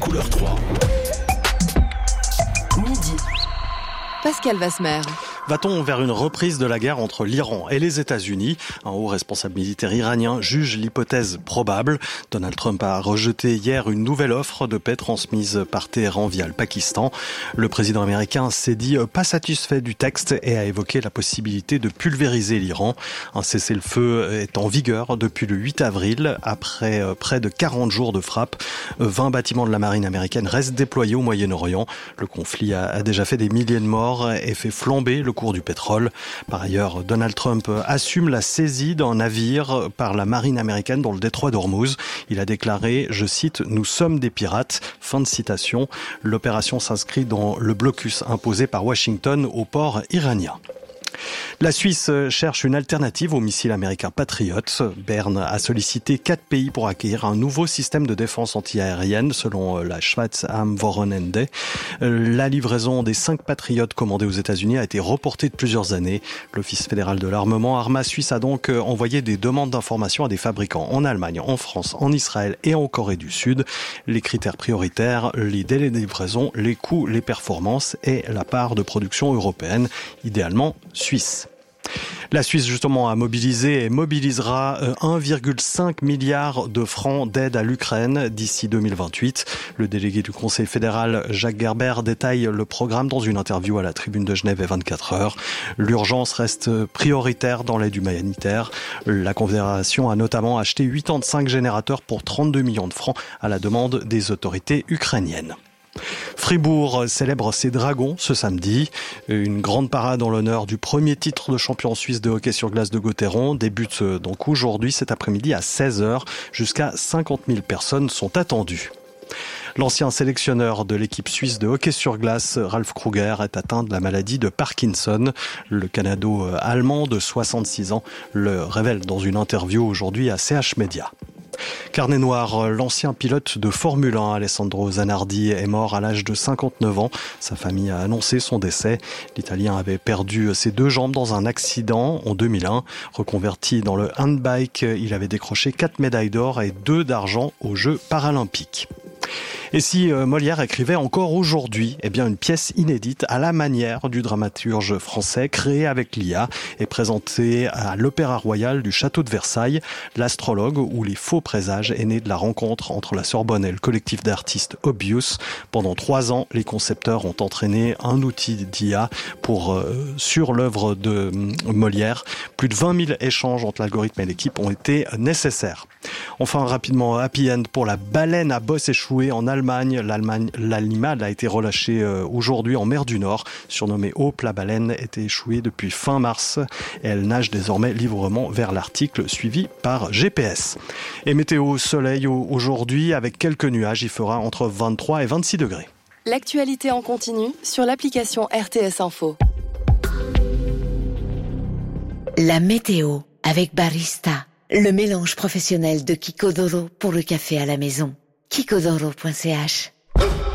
Couleur 3. Midi. Pascal Vasmer. Va-t-on vers une reprise de la guerre entre l'Iran et les États-Unis ? Un haut responsable militaire iranien juge l'hypothèse probable. Donald Trump a rejeté hier une nouvelle offre de paix transmise par Téhéran via le Pakistan. Le président américain s'est dit pas satisfait du texte et a évoqué la possibilité de pulvériser l'Iran. Un cessez-le-feu est en vigueur depuis le 8 avril. Après près de 40 jours de frappe, 20 bâtiments de la marine américaine restent déployés au Moyen-Orient. Le conflit a déjà fait des milliers de morts et fait flamber le cours du pétrole. Par ailleurs, Donald Trump assume la saisie d'un navire par la marine américaine dans le détroit d'Ormuz. Il a déclaré, je cite, « Nous sommes des pirates ». Fin de citation. L'opération s'inscrit dans le blocus imposé par Washington au port iranien. La Suisse cherche une alternative au missile américain Patriot. Berne a sollicité 4 pays pour acquérir un nouveau système de défense anti-aérienne, selon la Schweiz am Wochenende. La livraison des 5 Patriots commandés aux États-Unis a été reportée de plusieurs années. L'Office fédéral de l'armement, Arma Suisse, a donc envoyé des demandes d'informations à des fabricants en Allemagne, en France, en Israël et en Corée du Sud. Les critères prioritaires, les délais de livraison, les coûts, les performances et la part de production européenne, idéalement suisse. La Suisse, justement, a mobilisé et mobilisera 1,5 milliard de francs d'aide à l'Ukraine d'ici 2028. Le délégué du Conseil fédéral, Jacques Gerber, détaille le programme dans une interview à la Tribune de Genève et 24 heures. L'urgence reste prioritaire dans l'aide humanitaire. La Confédération a notamment acheté 85 générateurs pour 32 millions de francs à la demande des autorités ukrainiennes. Fribourg célèbre ses dragons ce samedi. Une grande parade en l'honneur du premier titre de champion suisse de hockey sur glace de Gauthieron débute donc aujourd'hui, cet après-midi à 16h. Jusqu'à 50 000 personnes sont attendues. L'ancien sélectionneur de l'équipe suisse de hockey sur glace, Ralf Kruger, est atteint de la maladie de Parkinson. Le Canado-allemand de 66 ans le révèle dans une interview aujourd'hui à CH Media. Carnet noir, l'ancien pilote de Formule 1, Alessandro Zanardi, est mort à l'âge de 59 ans. Sa famille a annoncé son décès. L'Italien avait perdu ses 2 jambes dans un accident en 2001. Reconverti dans le handbike, il avait décroché 4 médailles d'or et 2 d'argent aux Jeux paralympiques. Et si Molière écrivait encore aujourd'hui, une pièce inédite à la manière du dramaturge français, créée avec l'IA et présentée à l'Opéra Royal du Château de Versailles, L'astrologue ou les faux présages est né de la rencontre entre la Sorbonne et le collectif d'artistes Obvious. Pendant 3 ans, les concepteurs ont entraîné un outil d'IA sur l'œuvre de Molière. Plus de 20 000 échanges entre l'algorithme et l'équipe ont été nécessaires. Enfin, rapidement, happy end pour la baleine à bosse échouée en Allemagne. L'animal a été relâché aujourd'hui en mer du Nord. Surnommée Hope, la baleine était échouée depuis fin mars. Et elle nage désormais librement vers l'Arctique, suivi par GPS. Et météo, soleil aujourd'hui avec quelques nuages. Il fera entre 23 et 26 degrés. L'actualité en continu sur l'application RTS Info. La météo avec Barista, le mélange professionnel de Kiko Doro pour le café à la maison. kikodoro.ch